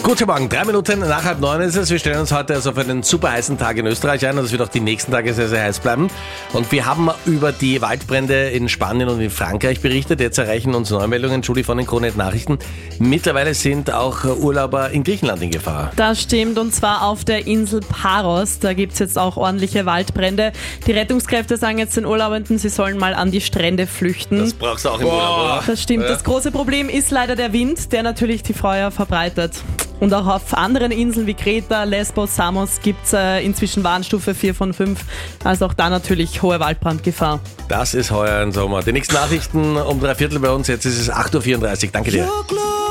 Guten Morgen, 3 Minuten nach 8:30 ist es. Wir stellen uns heute also auf einen super heißen Tag in Österreich ein und es wird auch die nächsten Tage sehr, sehr heiß bleiben. Und wir haben über die Waldbrände in Spanien und in Frankreich berichtet. Jetzt erreichen uns Neumeldungen, Julie von den Kronet Nachrichten. Mittlerweile sind auch Urlauber in Griechenland in Gefahr. Das stimmt, und zwar auf der Insel Paros. Da gibt es jetzt auch ordentliche Waldbrände. Die Rettungskräfte sagen jetzt den Urlaubenden, sie sollen mal an die Strände flüchten. Das brauchst du auch im Urlaub, oder? Das stimmt. Ja. Das große Problem ist leider der Wind, der natürlich die Feuer verbreitet. Und auch auf anderen Inseln wie Kreta, Lesbos, Samos gibt es inzwischen Warnstufe 4 von 5. Also auch da natürlich hohe Waldbrandgefahr. Das ist heuer ein Sommer. Die nächsten Nachrichten um 3/4 bei uns. Jetzt ist es 8:34 Uhr. Danke dir.